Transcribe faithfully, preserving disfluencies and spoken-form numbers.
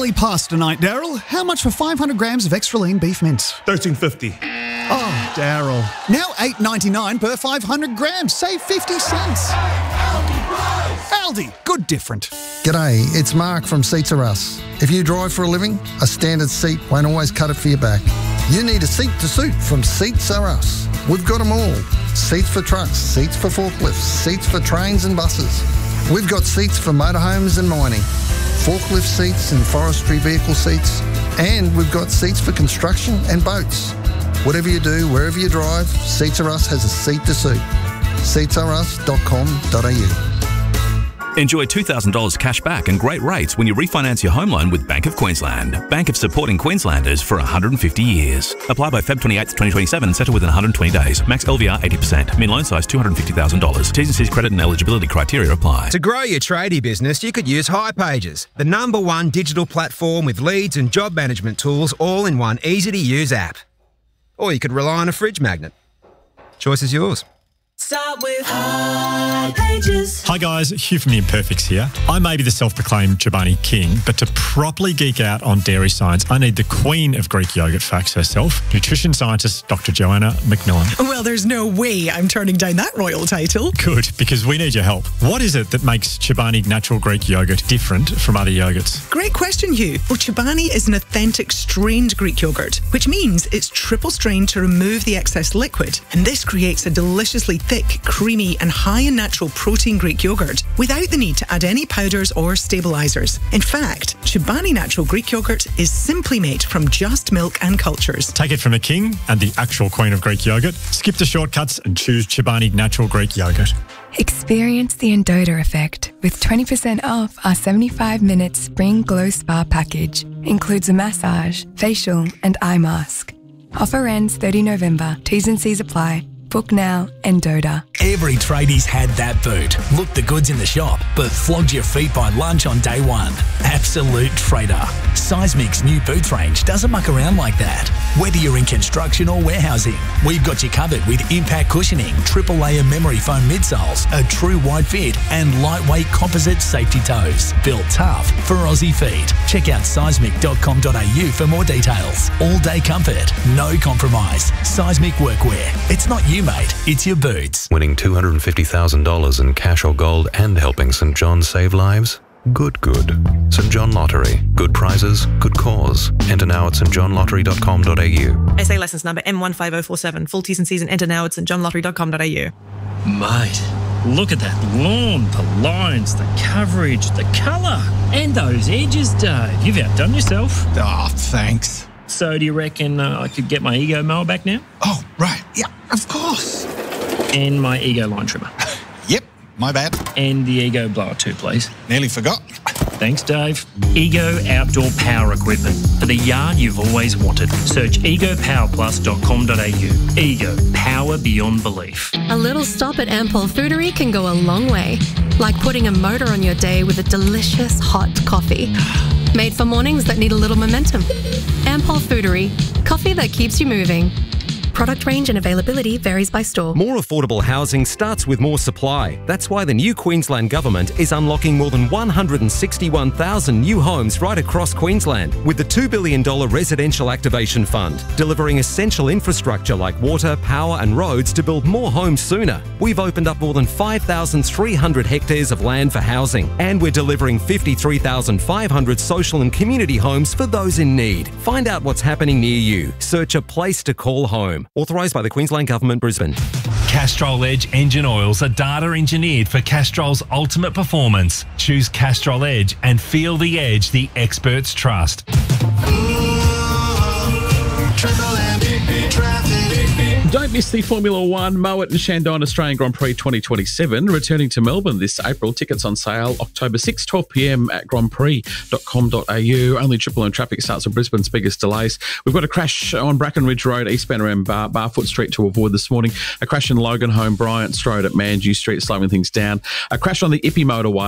nearly past tonight, Daryl. How much for five hundred grams of extra lean beef mince? thirteen fifty. Oh, Daryl. Now eight ninety-nine per five hundred grams. Save fifty cents. Aldi, good different. G'day, it's Mark from Seats Are Us. If you drive for a living, a standard seat won't always cut it for your back. You need a seat to suit from Seats Are Us. We've got them all. Seats for trucks, seats for forklifts, seats for trains and buses. We've got seats for motorhomes and mining, forklift seats and forestry vehicle seats, and we've got seats for construction and boats. Whatever you do, wherever you drive, Seats Are Us has a seat to suit. seats are us dot com dot a u. Enjoy two thousand dollars cash back and great rates when you refinance your home loan with Bank of Queensland. Bank of supporting Queenslanders for one hundred fifty years. Apply by February twenty-eighth, twenty twenty-seven and settle within one hundred twenty days. Max L V R eighty percent. Min loan size two hundred fifty thousand dollars. T's and C's credit and eligibility criteria apply. To grow your tradie business, you could use hipages, the number one digital platform with leads and job management tools all in one easy-to-use app. Or you could rely on a fridge magnet. Choice is yours. Start with hipages. Hi guys, Hugh from The Imperfects here. I may be the self-proclaimed Chobani king, but to properly geek out on dairy science, I need the queen of Greek yogurt facts herself, nutrition scientist Doctor Joanna McMillan. Well, there's no way I'm turning down that royal title. Good, because we need your help. What is it that makes Chobani natural Greek yogurt different from other yogurts? Great question, Hugh. Well, Chobani is an authentic strained Greek yogurt, which means it's triple strained to remove the excess liquid, and this creates a deliciously thick, creamy and high in natural protein Greek yogurt without the need to add any powders or stabilisers. In fact, Chobani natural Greek yogurt is simply made from just milk and cultures. Take it from the king and the actual queen of Greek yogurt. Skip the shortcuts and choose Chobani natural Greek yogurt. Experience the Endota effect with twenty percent off our seventy-five minute Spring Glow Spa package. Includes a massage, facial and eye mask. Offer ends thirtieth of November. T's and C's apply. Book now, Endota. Every tradie's had that boot. Looked the goods in the shop, but flogged your feet by lunch on day one. Absolute trader. Seismic's new boots range doesn't muck around like that. Whether you're in construction or warehousing, we've got you covered with impact cushioning, triple layer memory foam midsoles, a true wide fit, and lightweight composite safety toes. Built tough for Aussie feet. Check out seismic dot com dot a u for more details. All day comfort, no compromise. Seismic workwear. It's not you, mate, it's your boots. Winning two hundred fifty thousand dollars in cash or gold and helping St John save lives? Good, good. St John Lottery. Good prizes, good cause. Enter now at st john lottery dot com dot a u. S A licence number M one five oh four seven. Full T's and C's and enter now at st john lottery dot com dot a u. Mate, look at that lawn, the lines, the coverage, the colour, and those edges, Dave. You've outdone yourself. Oh, thanks. So do you reckon uh, I could get my Ego mower back now? Oh, right. Yeah, of course. And my Ego line trimmer. Yep, my bad. And the Ego blower too, please. Nearly forgot. Thanks, Dave. Ego Outdoor Power Equipment for the yard you've always wanted. Search ego power plus dot com dot a u. Ego, power beyond belief. A little stop at Ampol Foodery can go a long way. Like putting a motor on your day with a delicious hot coffee. Made for mornings that need a little momentum. Ampol Foodery. Coffee that keeps you moving. Product range and availability varies by store. More affordable housing starts with more supply. That's why the new Queensland Government is unlocking more than one hundred sixty-one thousand new homes right across Queensland with the two billion dollars Residential Activation Fund, delivering essential infrastructure like water, power and roads to build more homes sooner. We've opened up more than five thousand three hundred hectares of land for housing, and we're delivering fifty-three thousand five hundred social and community homes for those in need. Find out what's happening near you. Search a place to call home. Authorised by the Queensland Government, Brisbane. Castrol Edge engine oils are data engineered for Castrol's ultimate performance. Choose Castrol Edge and feel the edge the experts trust. Don't miss the Formula One Mowat and Shandong Australian Grand Prix twenty twenty-seven, returning to Melbourne this April. Tickets on sale October sixth, twelve p m at grand prix dot com dot a u. Only triple M traffic starts at Brisbane's biggest delays. We've got a crash on Bracken Ridge Road, eastbound around Bar- Barfoot Street to avoid this morning. A crash in Logan Home, Bryant Road at Mandew Street, slowing things down. A crash on the Ippy motorway